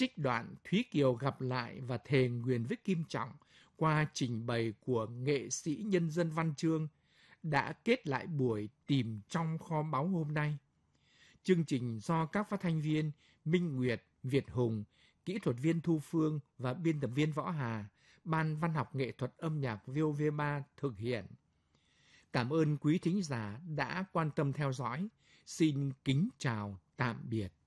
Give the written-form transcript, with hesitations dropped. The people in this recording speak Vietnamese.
trích đoạn Thúy Kiều gặp lại và thề nguyền với Kim Trọng qua trình bày của nghệ sĩ nhân dân Văn Chương đã kết lại buổi tìm trong kho báu hôm nay. Chương trình do các phát thanh viên Minh Nguyệt, Việt Hùng, kỹ thuật viên Thu Phương và biên tập viên Võ Hà, Ban Văn học Nghệ thuật Âm nhạc VOV3 thực hiện. Cảm ơn quý thính giả đã quan tâm theo dõi. Xin kính chào, tạm biệt.